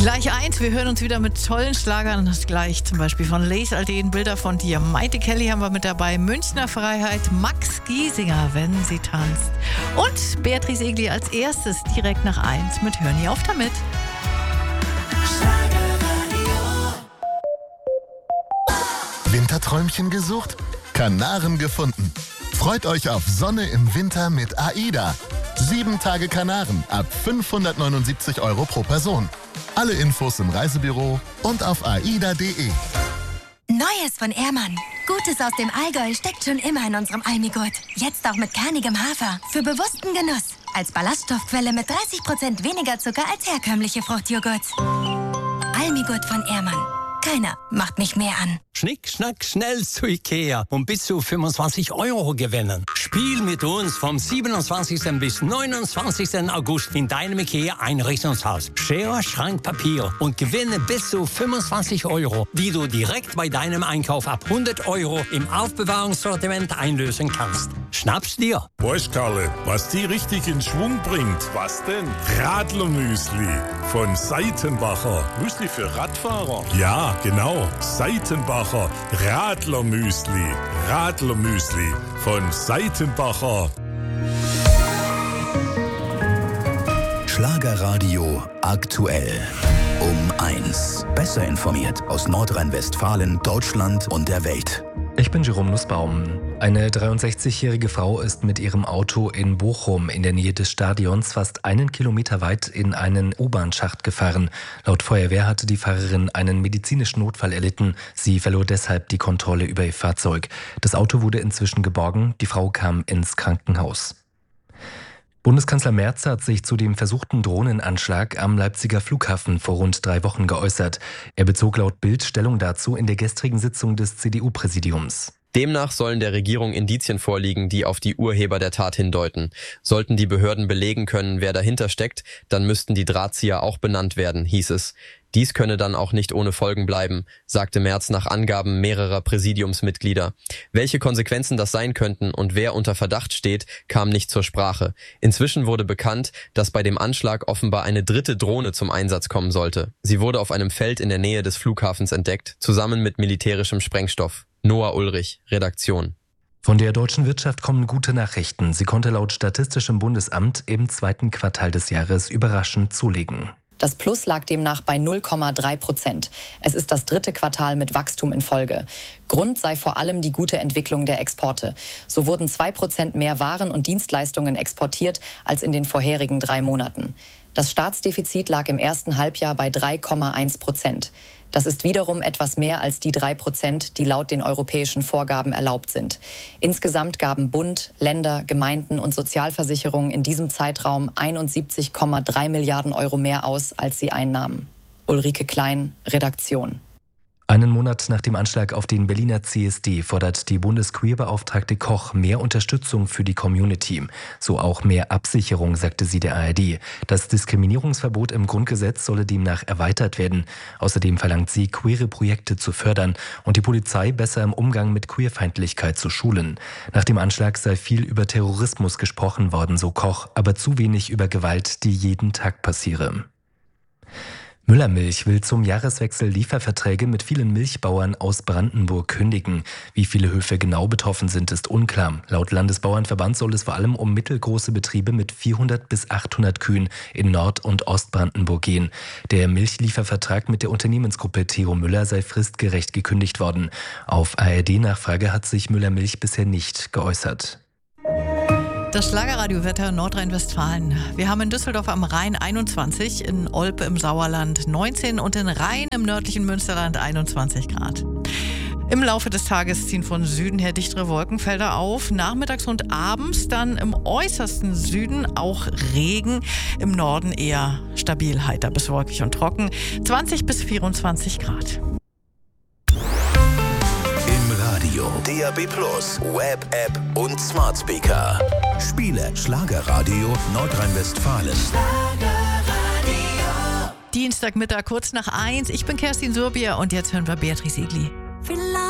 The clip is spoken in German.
Gleich eins, wir hören uns wieder mit tollen Schlagern. Das gleich zum Beispiel von Lace Alden, Bilder von dir. Maite Kelly haben wir mit dabei. Münchner Freiheit, Max Giesinger, wenn sie tanzt. Und Beatrice Egli als erstes direkt nach 1 mit Hör nie auf damit. Winterträumchen gesucht? Kanaren gefunden. Freut euch auf Sonne im Winter mit AIDA. 7 Tage Kanaren ab 579 € pro Person. Alle Infos im Reisebüro und auf aida.de. Neues von Ehrmann. Gutes aus dem Allgäu steckt schon immer in unserem Almigurt. Jetzt auch mit kernigem Hafer. Für bewussten Genuss. Als Ballaststoffquelle mit 30% weniger Zucker als herkömmliche Fruchtjoghurts. Almigurt von Ehrmann. Keiner macht mich mehr an. Schnick, schnack, schnell zu Ikea und bis zu 25 € gewinnen. Spiel mit uns vom 27. bis 29. August in deinem Ikea-Einrichtungshaus. Schere, Schrank, Papier und gewinne bis zu 25 €, die du direkt bei deinem Einkauf ab 100 € im Aufbewahrungssortiment einlösen kannst. Schnapp's dir. Weißt, Karle, was die richtig in Schwung bringt? Was denn? Radlermüsli von Seitenbacher. Müsli für Radfahrer. Ja, genau. Seitenbacher Radlermüsli. Radlermüsli von Seitenbacher. Schlagerradio aktuell. Um 1. Besser informiert aus Nordrhein-Westfalen, Deutschland und der Welt. Ich bin Jerome Nussbaum. Eine 63-jährige Frau ist mit ihrem Auto in Bochum in der Nähe des Stadions fast 1 Kilometer weit in einen U-Bahn-Schacht gefahren. Laut Feuerwehr hatte die Fahrerin einen medizinischen Notfall erlitten. Sie verlor deshalb die Kontrolle über ihr Fahrzeug. Das Auto wurde inzwischen geborgen. Die Frau kam ins Krankenhaus. Bundeskanzler Merz hat sich zu dem versuchten Drohnenanschlag am Leipziger Flughafen vor rund 3 Wochen geäußert. Er bezog laut Bild Stellung dazu in der gestrigen Sitzung des CDU-Präsidiums. Demnach sollen der Regierung Indizien vorliegen, die auf die Urheber der Tat hindeuten. Sollten die Behörden belegen können, wer dahinter steckt, dann müssten die Drahtzieher auch benannt werden, hieß es. Dies könne dann auch nicht ohne Folgen bleiben, sagte Merz nach Angaben mehrerer Präsidiumsmitglieder. Welche Konsequenzen das sein könnten und wer unter Verdacht steht, kam nicht zur Sprache. Inzwischen wurde bekannt, dass bei dem Anschlag offenbar eine 3. Drohne zum Einsatz kommen sollte. Sie wurde auf einem Feld in der Nähe des Flughafens entdeckt, zusammen mit militärischem Sprengstoff. Noah Ulrich, Redaktion. Von der deutschen Wirtschaft kommen gute Nachrichten. Sie konnte laut Statistischem Bundesamt im 2. Quartal des Jahres überraschend zulegen. Das Plus lag demnach bei 0,3%. Es ist das 3. Quartal mit Wachstum in Folge. Grund sei vor allem die gute Entwicklung der Exporte. So wurden 2% mehr Waren und Dienstleistungen exportiert als in den vorherigen 3 Monaten. Das Staatsdefizit lag im ersten Halbjahr bei 3,1%. Das ist wiederum etwas mehr als die 3%, die laut den europäischen Vorgaben erlaubt sind. Insgesamt gaben Bund, Länder, Gemeinden und Sozialversicherungen in diesem Zeitraum 71,3 Milliarden € mehr aus, als sie einnahmen. Ulrike Klein, Redaktion. Einen Monat nach dem Anschlag auf den Berliner CSD fordert die Bundesqueerbeauftragte Koch mehr Unterstützung für die Community. So auch mehr Absicherung, sagte sie der ARD. Das Diskriminierungsverbot im Grundgesetz solle demnach erweitert werden. Außerdem verlangt sie, queere Projekte zu fördern und die Polizei besser im Umgang mit Queerfeindlichkeit zu schulen. Nach dem Anschlag sei viel über Terrorismus gesprochen worden, so Koch, aber zu wenig über Gewalt, die jeden Tag passiere. Müllermilch will zum Jahreswechsel Lieferverträge mit vielen Milchbauern aus Brandenburg kündigen. Wie viele Höfe genau betroffen sind, ist unklar. Laut Landesbauernverband soll es vor allem um mittelgroße Betriebe mit 400 bis 800 Kühen in Nord- und Ostbrandenburg gehen. Der Milchliefervertrag mit der Unternehmensgruppe Theo Müller sei fristgerecht gekündigt worden. Auf ARD-Nachfrage hat sich Müllermilch bisher nicht geäußert. Das Schlagerradiowetter Nordrhein-Westfalen. Wir haben in Düsseldorf am Rhein 21, in Olpe im Sauerland 19 und in Rhein im nördlichen Münsterland 21 Grad. Im Laufe des Tages ziehen von Süden her dichtere Wolkenfelder auf. Nachmittags und abends dann im äußersten Süden auch Regen. Im Norden eher stabil, heiter bis wolkig und trocken. 20 bis 24 Grad. Radio, DAB+, Web, App und Smart Speaker. Spiele Schlagerradio Nordrhein-Westfalen. Dienstagmittag kurz nach 1. Ich bin Kerstin Surbier und jetzt hören wir Beatrice Egli.